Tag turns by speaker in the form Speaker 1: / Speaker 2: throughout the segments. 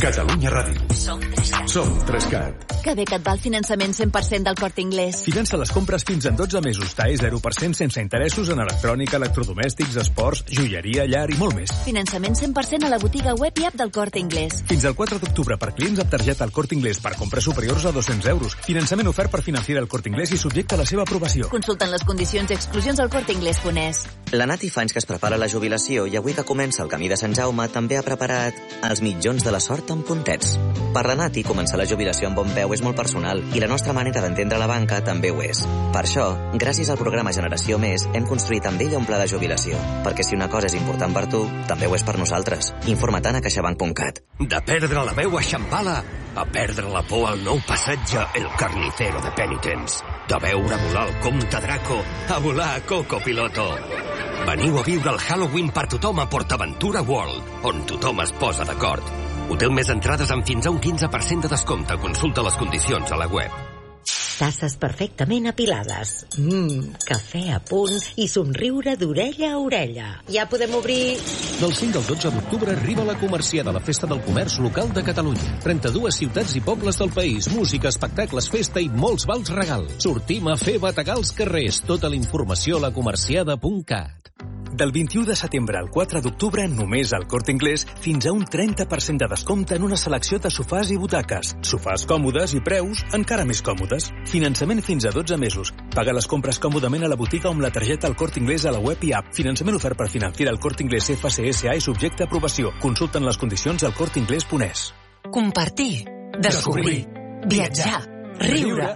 Speaker 1: Catalunya Ràdio. Som 3CAT.
Speaker 2: Que bé que et va el finançament 100% del Corte Inglés.
Speaker 3: Finança les compres fins en 12 mesos. TAE 0% sense interessos en electrònica, electrodomèstics, esports, joieria, llar i molt més.
Speaker 2: Finançament 100% a la botiga web i app del Corte Inglés.
Speaker 3: Fins al 4 d'octubre per clients amb targeta al Corte Inglés per compres superiors a 200 euros. Finançament ofert per Financiera al Corte Inglés i subjecte a la seva aprovació.
Speaker 2: Consulten les condicions i exclusions al corteinglés.es.
Speaker 4: La Nati fa anys que es prepara la jubilació i avui que comença el camí de Sant Jaume també ha preparat els mitjons de la sort amb puntets. Per la Nati, començar la jubilació amb bon peu és molt personal i la nostra manera d'entendre la banca també ho és. Per això, gràcies al programa Generació Més, hem construït amb ella un pla de jubilació. Perquè si una cosa és important per tu, també ho és per nosaltres. Informa't a caixabank.cat.
Speaker 5: De perdre la veu a Xampala a perdre la por al nou passatge El Carnicero de Penitents. De veure volar el comte Draco a volar a Coco Piloto. Veniu a viure el Halloween per tothom a PortAventura World, on tothom es posa d'acord. Hotel més entrades amb fins a un 15% de descompte. Consulta les condicions a la web.
Speaker 6: Tasses perfectament apilades. Cafè a punt i somriure d'orella a orella. Ja podem obrir...
Speaker 7: Del 5 al 12 d'octubre arriba la Comerciada, la festa del comerç local de Catalunya. 32 ciutats i pobles del país, música, espectacles, festa i molts vals regal. Sortim a fer bategar als carrers. Tota la informació a lacomerciada.cat.
Speaker 3: Del 21 de setembre al 4 d'octubre, només al Corte Inglés, fins a un 30% de descompte en una selecció de sofàs i butaques. Sofàs còmodes i preus encara més còmodes. Finançament fins a 12 mesos. Paga les compres còmodament a la botiga o amb la targeta al Corte Inglés a la web i app. Finançament ofert per Financiera al Corte Inglés FCSA i subjecte a aprovació. Consulten les condicions al corteinglés.es.
Speaker 8: Compartir, descobrir, viatjar, riure.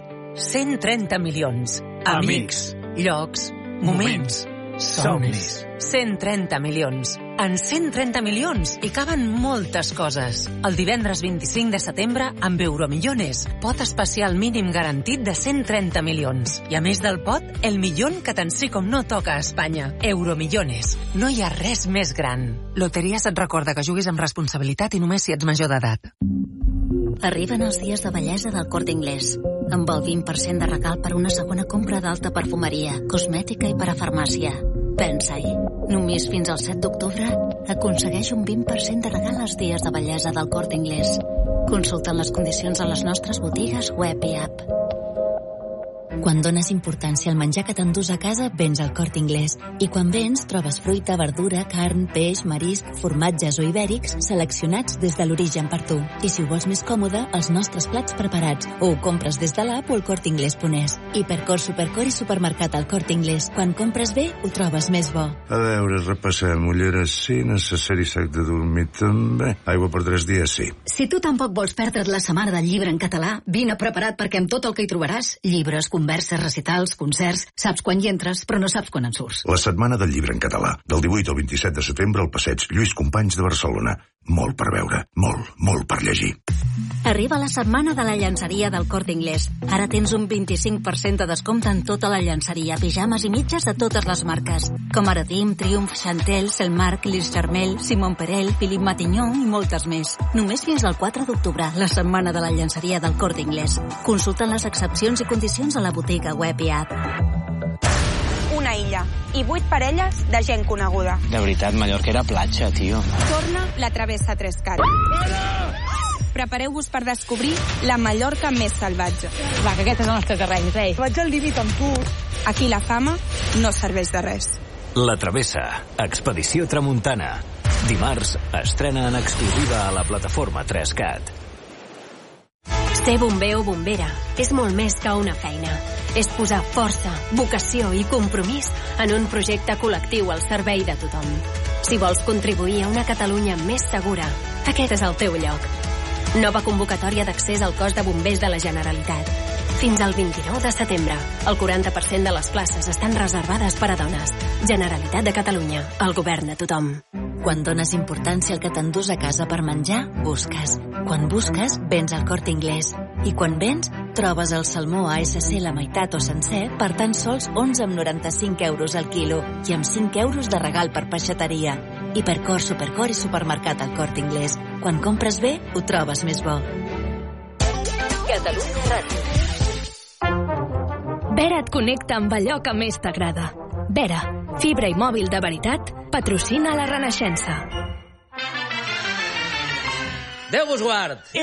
Speaker 8: 130 milions. Amics, llocs, moments, somnis. 130 milions. En 130 milions hi caben moltes coses. El divendres 25 de setembre, amb Euromillones, pot especial mínim garantit de 130 milions. I a més del pot, el millón que tant sí com no toca a Espanya. Euromillones. No hi ha res més gran. Loteries et recorda que juguis amb responsabilitat i només si ets major d'edat.
Speaker 2: Arriben els dies de bellesa del Corte Inglés, amb el 20% de regal per una segona compra d'alta perfumeria, cosmètica i parafarmàcia. Pensa-hi. Només fins al 7 d'octubre aconsegueix un 20% de regal als dies de bellesa del Corte Inglés. Consulten les condicions a les nostres botigues web i app. Quan dones importància al menjar que t'endús a casa, vens al Corte Inglés. I quan vens, trobes fruita, verdura, carn, peix, marisc, formatges o ibèrics seleccionats des de l'origen per tu. I si ho vols més còmode, els nostres plats preparats. O ho compres des de l'app o al corteinglés.es. Hipercor, Supercor i supermercat al Corte Inglés. Quan compres bé, ho trobes més bo.
Speaker 9: A veure, repassem. Ulleres sí, necessari sac de dormir també. Aigua per 3 dies sí.
Speaker 10: Si tu tampoc vols perdre't la setmana del llibre en català, vine preparat perquè amb tot el que hi trobaràs, llibres, converses, recitals, concerts, saps quan hi entres, però no saps quan en surts.
Speaker 9: La setmana del llibre en català, del 18 al 27 de setembre al passeig Lluís Companys de Barcelona. Molt per veure, molt per llegir.
Speaker 2: Arriba la setmana de la llançeria del Corte Inglés. Ara tens un 25% de descompte en tota la llançeria, pijames i mitges de totes les marques, com Aradim, Triumph, Chantel, Selmark, Lis Charmel, Simon Perel, Philippe Matignon i moltes més. Només fins al 4 d'octubre, la setmana de la llançeria del Corte Inglés. Consulta les excepcions i condicions a la botiga web i app.
Speaker 11: Una illa i 8 parelles de gent coneguda.
Speaker 12: De veritat, Mallorca era platja, tio.
Speaker 11: Torna la Travessa 3CAT. Prepareu-vos per descobrir la Mallorca més salvatge.
Speaker 13: Va, que aquest és el nostre terreny, rei.
Speaker 11: Vaig al límit amb tu. Aquí la fama no serveix de res.
Speaker 14: La Travessa, Expedició Tramuntana. Dimarts estrena en exclusiva a la plataforma 3CAT.
Speaker 15: Ser bomber o bombera és molt més que una feina. És posar força, vocació i compromís en un projecte col·lectiu al servei de tothom. Si vols contribuir a una Catalunya més segura, aquest és el teu lloc. Nova convocatòria d'accés al cos de bombers de la Generalitat. Fins al 29 de setembre, el 40% de les places estan reservades per a dones. Generalitat de Catalunya, el govern de tothom.
Speaker 2: Quan dones importància al que t'endús a casa per menjar, busques. Quan busques, vens al Corte Inglés. I quan vens, trobes el salmó ASC la meitat o sencer per tan sols 11,95 euros al quilo i amb 5 euros de regal per peixateria. Hipercor, Supercor i supermercat al Corte Inglés. Quan compres bé, ho trobes més bo.
Speaker 15: Catalunya Ràdio. Vera et connecta amb allò que més t'agrada. Vera, fibra i mòbil de veritat, patrocina la Renaixença.
Speaker 16: Déu vos guard!